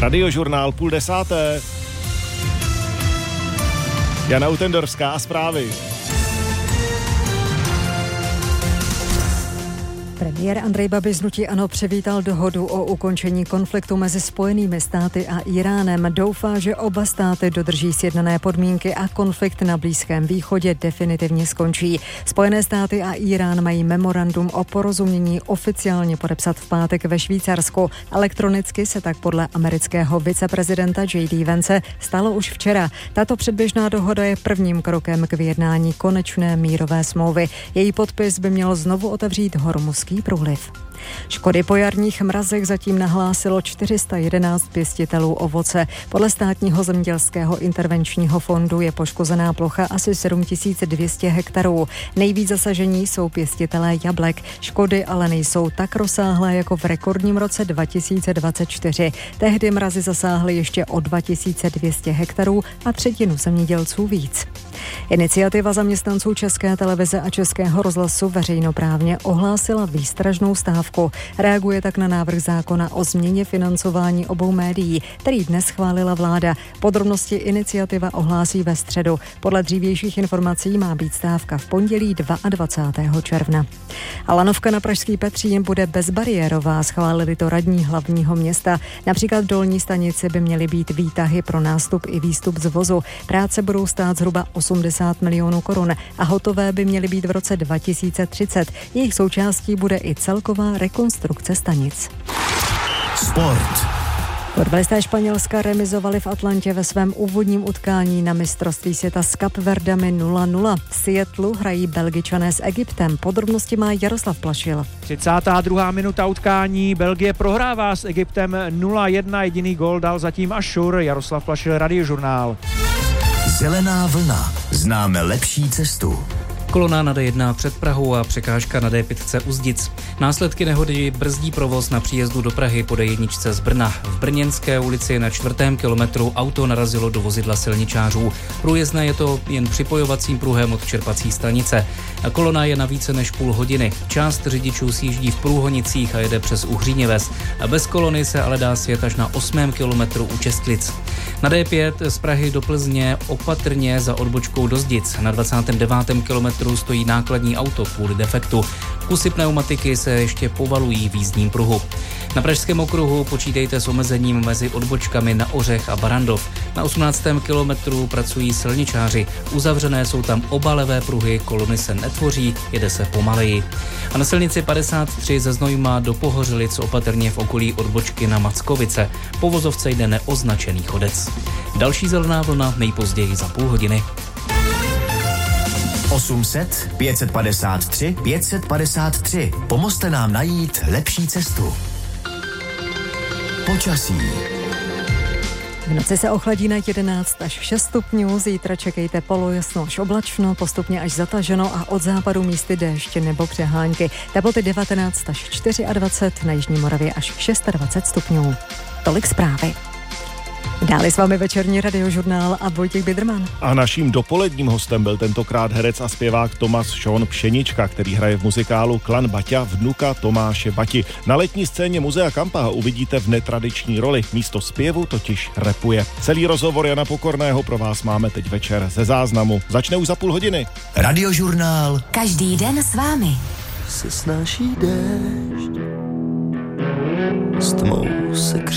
Radiožurnál 9:30. Jana Utendorská a zprávy. Premiér Andrej Babiš z hnutí ANO přivítal dohodu o ukončení konfliktu mezi Spojenými státy a Iránem. Doufá, že oba státy dodrží sjednané podmínky a konflikt na Blízkém východě definitivně skončí. Spojené státy a Irán mají memorandum o porozumění oficiálně podepsat v pátek ve Švýcarsku. Elektronicky se tak podle amerického viceprezidenta J.D. Vance stalo už včera. Tato předběžná dohoda je prvním krokem k vyjednání konečné mírové smlouvy. Její podpis by měl znovu otevřít Hormuzský průliv. Škody po jarních mrazech zatím nahlásilo 411 pěstitelů ovoce. Podle státního zemědělského intervenčního fondu je poškozená plocha asi 7200 hektarů. Nejvíc zasažení jsou pěstitelé jablek. Škody ale nejsou tak rozsáhlé jako v rekordním roce 2024. Tehdy mrazy zasáhly ještě o 2200 hektarů a třetinu zemědělců víc. Iniciativa zaměstnanců České televize a Českého rozhlasu veřejnoprávně ohlásila výstražnou stávku. Reaguje tak na návrh zákona o změně financování obou médií, který dnes schválila vláda. Podrobnosti iniciativa ohlásí ve středu. Podle dřívějších informací má být stávka v pondělí 22. června. A lanovka na Pražský Petřín bude bezbariérová, schválili to radní hlavního města. Například v Dolní stanici by měly být výtahy pro nástup i výstup z vozu. Práce budou stát zhruba 80 milionů korun a hotové by měly být v roce 2030. Jejich součástí bude i celková rekonstrukce stanic. Sport. Fotbalisté Španělska remizovali v Atlantě ve svém úvodním utkání na mistrovství světa s Kapverdami 0-0. V Seattlu hrají Belgičané s Egyptem. Podrobnosti má Jaroslav Plašil. 32. minuta utkání. Belgie prohrává s Egyptem 0-1. Jediný gól dal zatím Ašur. Jaroslav Plašil, Radiožurnál. Zelená vlna. Známe lepší cestu. Kolona na D1 před Prahou a překážka na D5 u Zdic. Následky nehody brzdí provoz na příjezdu do Prahy po D1 z Brna. V Brněnské ulici na 4. kilometru auto narazilo do vozidla silničářů. Průjezdné je to jen připojovacím pruhem od čerpací stanice. Kolona je na více než půl hodiny. Část řidičů sjíždí v Průhonicích a jede přes Uhříněves. Bez kolony se ale dá sjet až na 8. kilometru u Čestlic. Na D5 z Prahy do Plzně opatrně za odbočkou do Zdic. Na 29. kilometru stojí nákladní auto kvůli defektu. Kusy pneumatiky se ještě povalují v jízdním pruhu. Na Pražském okruhu počítejte s omezením mezi odbočkami na Ořech a Barandov. Na 18. kilometru pracují silničáři. Uzavřené jsou tam oba levé pruhy, kolony se netvoří, jede se pomaleji. A na silnici 53 ze Znojma do Pohořelic opatrně v okolí odbočky na Mackovice. Po vozovce jde neoznačený chodec. Další zelená vlna nejpozději za půl hodiny. 800 553 553. Pomozte nám najít lepší cestu. Počasí. V noci se ochladí na 11 až 6 stupňů, zítra čekejte polojasno až oblačno, postupně až zataženo a od západu místy déšť nebo přehánky. Teploty 19 až 24, na Jižní Moravě až 26 stupňů. Tolik zprávy. Dále s vámi večerní Radiožurnál a Vojtěch Bidrman. A naším dopoledním hostem byl tentokrát herec a zpěvák Tomas Šón Pšenička, který hraje v muzikálu Klan Baťa vnuka Tomáše Bati. Na letní scéně Muzea Kampa ho uvidíte v netradiční roli. Místo zpěvu totiž rapuje. Celý rozhovor Jana Pokorného pro vás máme teď večer ze záznamu. Začne už za půl hodiny. Radiožurnál. Každý den s vámi. Se snáší déšť, s tmou se